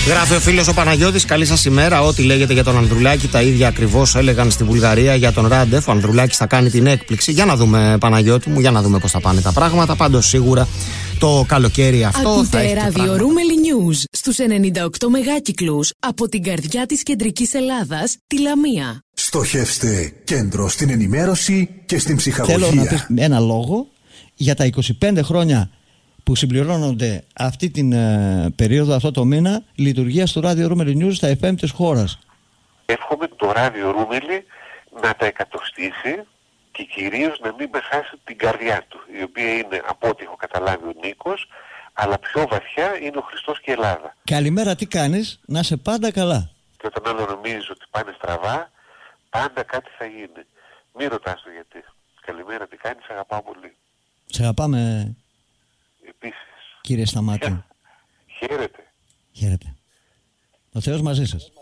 Γράφει ο φίλος ο Παναγιώτης, καλή σας ημέρα. Ό,τι λέγεται για τον Ανδρουλάκη, τα ίδια ακριβώς έλεγαν στη Βουλγαρία για τον Ράντεφ. Ο Ανδρουλάκης θα κάνει την έκπληξη. Για να δούμε, Παναγιώτη μου, για να δούμε πώς θα πάνε τα πράγματα. Πάντως σίγουρα το καλοκαίρι αυτό. Ακούτε ραδιορούμελη News στους 98 μεγάκυκλους από την καρδιά της κεντρικής Ελλάδας, τη Λαμία. Στοχεύστε κέντρο στην ενημέρωση και στην ψυχαγωγία. Θέλω να πεις ένα λόγο για τα 25 χρόνια που συμπληρώνονται αυτή την περίοδο, αυτό το μήνα, λειτουργίας του Radio Roomeli News στα FM της χώρας. Εύχομαι το Radio Roomeli να τα εκατοστήσει και κυρίως να μην με χάσει την καρδιά του, η οποία είναι, από ό,τι έχω καταλάβει, ο Νίκος, αλλά πιο βαθιά είναι ο Χριστός και η Ελλάδα. Καλημέρα, τι κάνεις, να είσαι πάντα καλά. Και όταν άλλο νομίζεις ότι πάνε στραβά, πάντα κάτι θα γίνει. Μην ρωτάς το γιατί. Καλημέρα, τι κάνεις, αγαπάω πολύ. Σε αγαπάμε. Επίσης. Κύριε Σταμάτη. Χαίρετε. Χαίρετε. Ο Θεός μαζί σας.